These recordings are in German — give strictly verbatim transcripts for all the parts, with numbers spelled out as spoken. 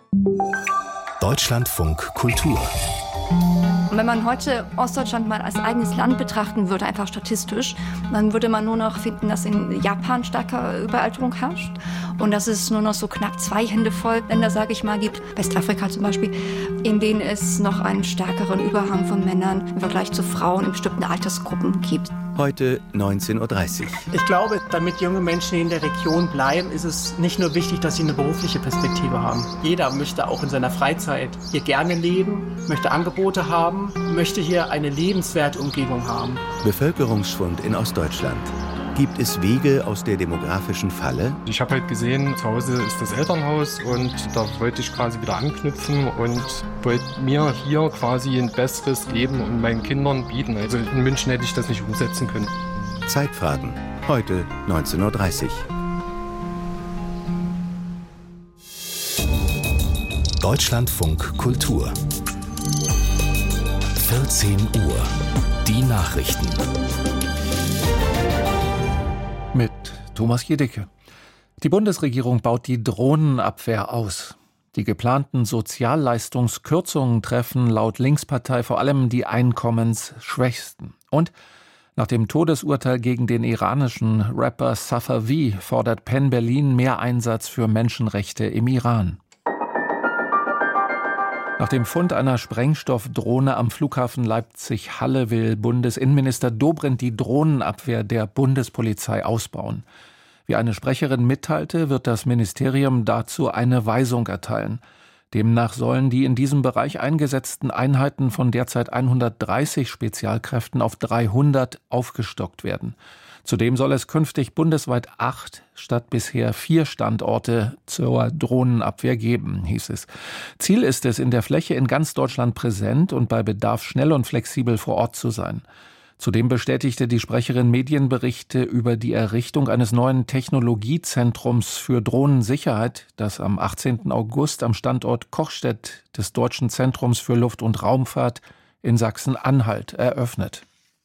Deutschlandfunk Kultur. Und wenn man heute Ostdeutschland mal als eigenes Land betrachten würde, einfach statistisch, dann würde man nur noch finden, dass in Japan starke Überalterung herrscht und dass es nur noch so knapp zwei Hände voll Länder, sage ich mal, gibt, Westafrika zum Beispiel, in denen es noch einen stärkeren Überhang von Männern im Vergleich zu Frauen in bestimmten Altersgruppen gibt. Heute neunzehn Uhr dreißig. Ich glaube, damit junge Menschen in der Region bleiben, ist es nicht nur wichtig, dass sie eine berufliche Perspektive haben. Jeder möchte auch in seiner Freizeit hier gerne leben, möchte Angebote haben, möchte hier eine lebenswerte Umgebung haben. Bevölkerungsschwund in Ostdeutschland. Gibt es Wege aus der demografischen Falle? Ich habe halt gesehen, zu Hause ist das Elternhaus und da wollte ich quasi wieder anknüpfen und wollte mir hier quasi ein besseres Leben und meinen Kindern bieten. Also in München hätte ich das nicht umsetzen können. Zeitfragen. Heute neunzehn Uhr dreißig. Deutschlandfunk Kultur. vierzehn Uhr. Die Nachrichten. Mit Thomas Jedicke. Die Bundesregierung baut die Drohnenabwehr aus. Die geplanten Sozialleistungskürzungen treffen laut Linkspartei vor allem die Einkommensschwächsten. Und nach dem Todesurteil gegen den iranischen Rapper Safavi fordert Penn Berlin mehr Einsatz für Menschenrechte im Iran. Nach dem Fund einer Sprengstoffdrohne am Flughafen Leipzig-Halle will Bundesinnenminister Dobrindt die Drohnenabwehr der Bundespolizei ausbauen. Wie eine Sprecherin mitteilte, wird das Ministerium dazu eine Weisung erteilen. Demnach sollen die in diesem Bereich eingesetzten Einheiten von derzeit hundertdreißig Spezialkräften auf dreihundert aufgestockt werden. Zudem soll es künftig bundesweit acht statt bisher vier Standorte zur Drohnenabwehr geben, hieß es. Ziel ist es, in der Fläche in ganz Deutschland präsent und bei Bedarf schnell und flexibel vor Ort zu sein. Zudem bestätigte die Sprecherin Medienberichte über die Errichtung eines neuen Technologiezentrums für Drohnensicherheit, das am achtzehnten August am Standort Kochstedt des Deutschen Zentrums für Luft- und Raumfahrt in Sachsen-Anhalt eröffnet.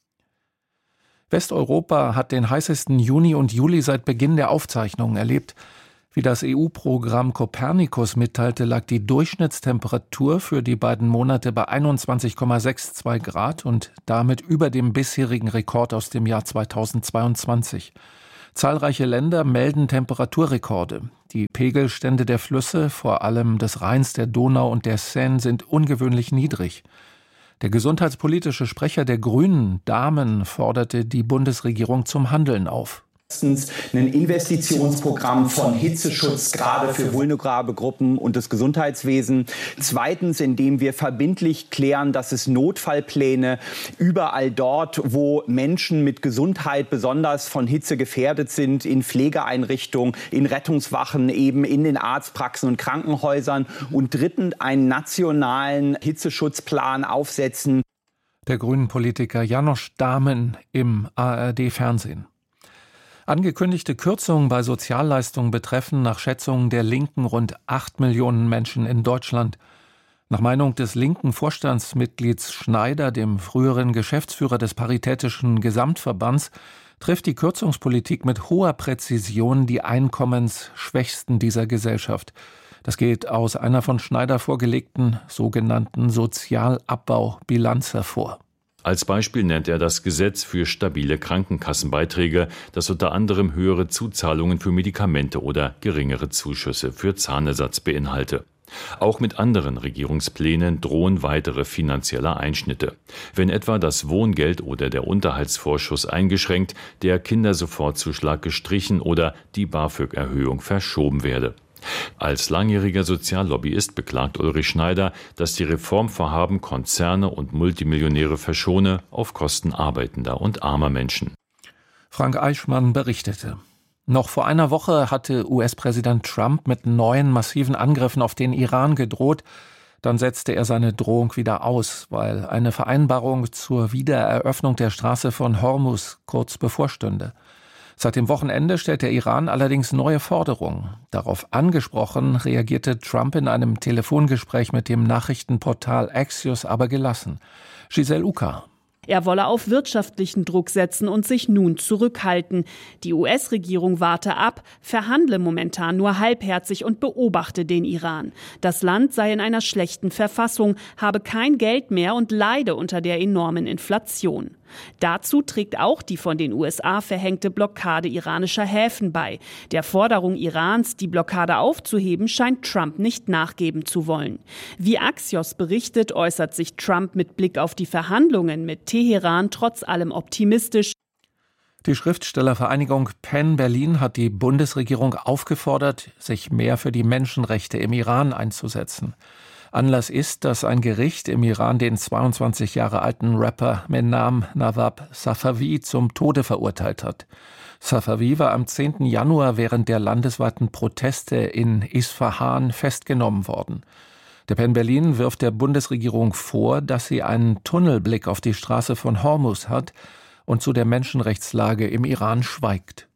Westeuropa hat den heißesten Juni und Juli seit Beginn der Aufzeichnungen erlebt. Wie das E U-Programm Copernicus mitteilte, lag die Durchschnittstemperatur für die beiden Monate bei einundzwanzig Komma zweiundsechzig Grad und damit über dem bisherigen Rekord aus dem Jahr zweitausendzweiundzwanzig. Zahlreiche Länder melden Temperaturrekorde. Die Pegelstände der Flüsse, vor allem des Rheins, der Donau und der Seine, sind ungewöhnlich niedrig. Der gesundheitspolitische Sprecher der Grünen, Dahmen, forderte die Bundesregierung zum Handeln auf. Erstens ein Investitionsprogramm von Hitzeschutz, gerade für vulnerable Gruppen und das Gesundheitswesen. Zweitens, indem wir verbindlich klären, dass es Notfallpläne überall dort, wo Menschen mit Gesundheit besonders von Hitze gefährdet sind, in Pflegeeinrichtungen, in Rettungswachen, eben in den Arztpraxen und Krankenhäusern. Und drittens, einen nationalen Hitzeschutzplan aufsetzen. Der Grünen-Politiker Janosch Dahmen im A R D-Fernsehen. Angekündigte Kürzungen bei Sozialleistungen betreffen nach Schätzungen der Linken rund acht Millionen Menschen in Deutschland. Nach Meinung des linken Vorstandsmitglieds Schneider, dem früheren Geschäftsführer des Paritätischen Gesamtverbands, trifft die Kürzungspolitik mit hoher Präzision die Einkommensschwächsten dieser Gesellschaft. Das geht aus einer von Schneider vorgelegten sogenannten Sozialabbaubilanz hervor. Als Beispiel nennt er das Gesetz für stabile Krankenkassenbeiträge, das unter anderem höhere Zuzahlungen für Medikamente oder geringere Zuschüsse für Zahnersatz beinhalte. Auch mit anderen Regierungsplänen drohen weitere finanzielle Einschnitte. Wenn etwa das Wohngeld oder der Unterhaltsvorschuss eingeschränkt, der Kindersofortzuschlag gestrichen oder die BAföG-Erhöhung verschoben werde. Als langjähriger Soziallobbyist beklagt Ulrich Schneider, dass die Reformvorhaben Konzerne und Multimillionäre verschone auf Kosten arbeitender und armer Menschen. Frank Eichmann berichtete. Noch vor einer Woche hatte U S-Präsident Trump mit neuen massiven Angriffen auf den Iran gedroht. Dann setzte er seine Drohung wieder aus, weil eine Vereinbarung zur Wiedereröffnung der Straße von Hormuz kurz bevorstünde. Seit dem Wochenende stellt der Iran allerdings neue Forderungen. Darauf angesprochen reagierte Trump in einem Telefongespräch mit dem Nachrichtenportal Axios aber gelassen. Giselle Uka. Er wolle auf wirtschaftlichen Druck setzen und sich nun zurückhalten. Die U S-Regierung warte ab, verhandle momentan nur halbherzig und beobachte den Iran. Das Land sei in einer schlechten Verfassung, habe kein Geld mehr und leide unter der enormen Inflation. Dazu trägt auch die von den U S A verhängte Blockade iranischer Häfen bei. Der Forderung Irans, die Blockade aufzuheben, scheint Trump nicht nachgeben zu wollen. Wie Axios berichtet, äußert sich Trump mit Blick auf die Verhandlungen mit Teheran trotz allem optimistisch. Die Schriftstellervereinigung PEN Berlin hat die Bundesregierung aufgefordert, sich mehr für die Menschenrechte im Iran einzusetzen. Anlass ist, dass ein Gericht im Iran den zweiundzwanzig Jahre alten Rapper Menam Nawab Safavi zum Tode verurteilt hat. Safavi war am zehnten Januar während der landesweiten Proteste in Isfahan festgenommen worden. Der PEN Berlin wirft der Bundesregierung vor, dass sie einen Tunnelblick auf die Straße von Hormuz hat und zu der Menschenrechtslage im Iran schweigt.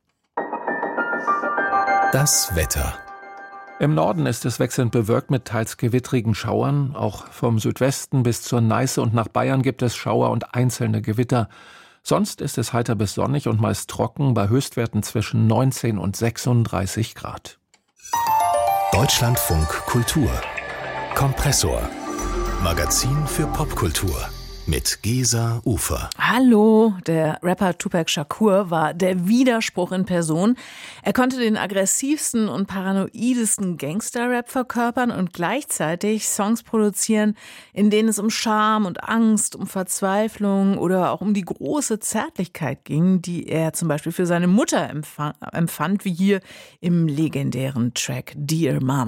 Das Wetter. Im Norden ist es wechselnd bewölkt mit teils gewittrigen Schauern. Auch vom Südwesten bis zur Neiße und nach Bayern gibt es Schauer und einzelne Gewitter. Sonst ist es heiter bis sonnig und meist trocken bei Höchstwerten zwischen neunzehn und sechsunddreißig Grad. Deutschlandfunk Kultur. Kompressor. Magazin für Popkultur. Mit Gesa Ufer. Hallo, der Rapper Tupac Shakur war der Widerspruch in Person. Er konnte den aggressivsten und paranoidesten Gangster-Rap verkörpern und gleichzeitig Songs produzieren, in denen es um Scham und Angst, um Verzweiflung oder auch um die große Zärtlichkeit ging, die er zum Beispiel für seine Mutter empfand, wie hier im legendären Track Dear Mama.